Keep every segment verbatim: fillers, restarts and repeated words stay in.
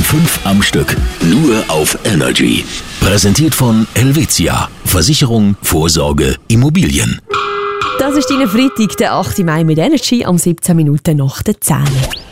fünf am Stück. Nur auf Energy. Präsentiert von Helvetia. Versicherung, Vorsorge, Immobilien. Das ist dein Freitag, der achte Mai mit Energy, um siebzehn Minuten nach der zehn.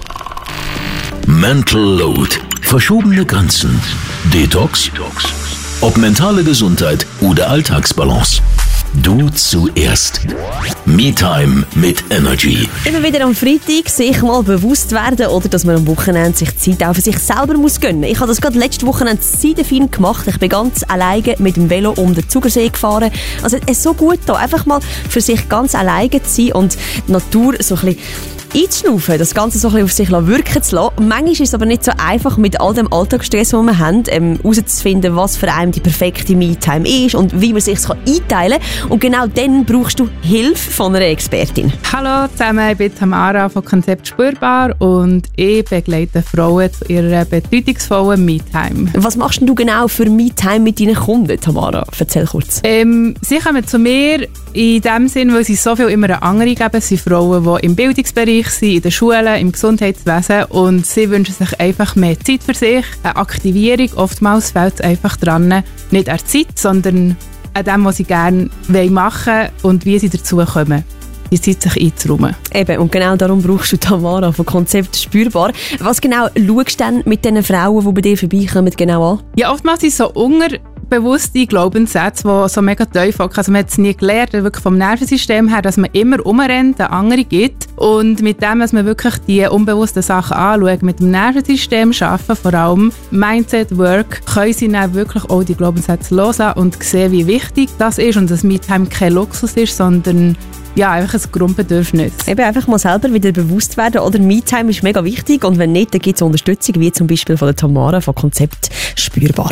Mental Load. Verschobene Grenzen. Detox. Ob mentale Gesundheit oder Alltagsbalance. Du zuerst. Me-Time mit Energy. Immer wieder am Freitag sich mal bewusst werden oder dass man am Wochenende sich Zeit auch für sich selber muss gönnen. Ich habe das gerade letzte Wochenende sehr gemacht. Ich bin ganz alleine mit dem Velo um den Zugersee gefahren. Also es ist so gut da, einfach mal für sich ganz alleine zu sein und die Natur so ein bisschen einzuschnaufen, das Ganze so ein bisschen auf sich wirken zu lassen. Manchmal ist es aber nicht so einfach, mit all dem Alltagsstress, den wir haben, ähm, herauszufinden, was für einen die perfekte Me-Time ist und wie man sich es einteilen kann. Und genau dann brauchst du Hilfe von einer Expertin. Hallo zusammen, ich bin Tamara von Konzept Spürbar und ich begleite Frauen zu ihrer bedeutungsvollen Me-Time. Was machst du genau für Me-Time mit deinen Kunden, Tamara? Erzähl kurz. Ähm, sie kommen zu mir in dem Sinn, weil sie so viel immer eine andere geben. Es sind Frauen, die im Bildungsbereich sind, in den Schulen, im Gesundheitswesen und sie wünschen sich einfach mehr Zeit für sich, eine Aktivierung. Oftmals fehlt es einfach dran, nicht an der Zeit, sondern an dem, was sie gerne machen wollen und wie sie dazu kommen, die Zeit sich einzuräumen. Eben, und genau darum brauchst du Tamara von Konzept Spürbar. Was genau schaust du denn mit den Frauen, die bei dir vorbeikommen, genau an? Ja, oftmals sind so unterbewusste Glaubenssätze, die so mega tief hocken. Also man hat es nie gelernt, wirklich vom Nervensystem her, dass man immer umrennt, den anderen gibt. Und mit dem, dass man wirklich die unbewussten Sachen anschaut, mit dem Nervensystem arbeiten, vor allem Mindset, Work, können sie dann wirklich auch die Glaubenssätze loslassen und sehen, wie wichtig das ist und dass Me-Time kein Luxus ist, sondern ja, einfach ein Grundbedürfnis. Eben einfach mal selber wieder bewusst werden, oder? Me-Time ist mega wichtig und wenn nicht, dann gibt es Unterstützung, wie zum Beispiel von der Tamara von Konzept Spürbar.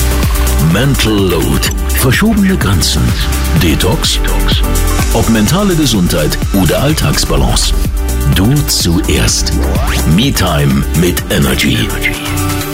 Mental Load. Verschobene Grenzen. Detox. Ob mentale Gesundheit oder Alltagsbalance. Du zuerst. Me-Time mit Energy.